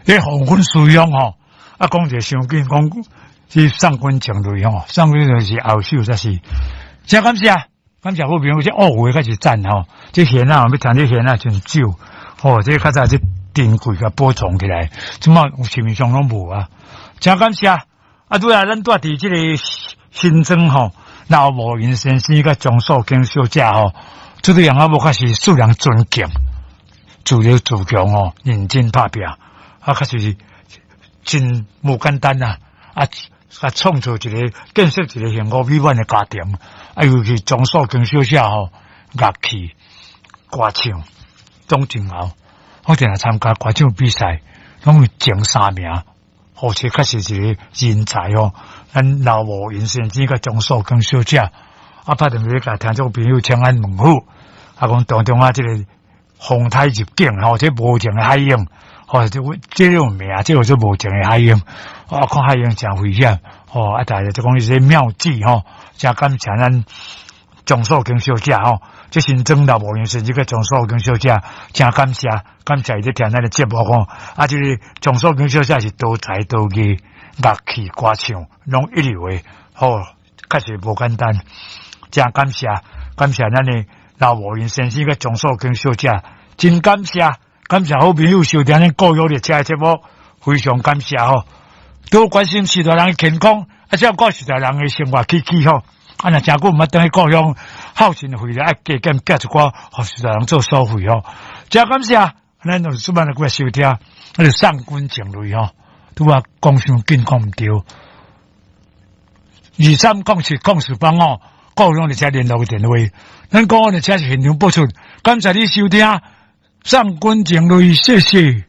迄红粉使用吼，啊，讲者伤紧，讲是上官情类吼，上官就是后手才是。真感谢，感谢好朋友，这话开始赞吼，这咸啊，要听这咸啊，真少，吼，这较早这珍贵甲保存起来，即马有市面上拢无啊。真感谢，啊，拄啊，咱住伫这个新庄吼，老无云先生甲张素经小姐吼，这个人啊，无较是数量尊敬，自立自强吼，认真打拼，啊，较是真无简单啊，啊，创造一个建设一个幸福美满的家庭，啊，尤其张素经小姐吼，乐器、歌唱拢真好，我定来参加歌唱比赛，拢会前3名。而且确实是一个人才哦，咱老无云先生甲张素经小姐，啊，拍电话甲听众朋友请安问好，啊，讲当中啊，这个风台入境吼，这无情的海鹰，吼，这种名，这个就无情的海鹰，啊，看海鹰真危险，吼，啊，大家就讲一些妙计吼，真感谢咱张素经小姐吼。这新增老无云先生甲张素经小姐，真感谢伊在听咱的节目吼。啊，这个张素经小姐是多才多艺，乐器歌唱拢一流的，吼，确实无简单。真感谢咱的老无云先生甲张素经小姐，真感谢好朋友收听咱教育列车的节目，非常感谢吼。多关心时代人的健康，啊，照顾时代人的生活起吼。啊，若真久毋捌等去故乡，孝顺回来爱加减加一寡，互时代人做收费吼。真感谢，咱就是这摆来过收听，那就上官情类吼，拄啊讲伤紧讲毋对。230704帮哦，故乡列车联络电话，咱故乡列车是现场播出，感谢你收听上官情类，谢谢。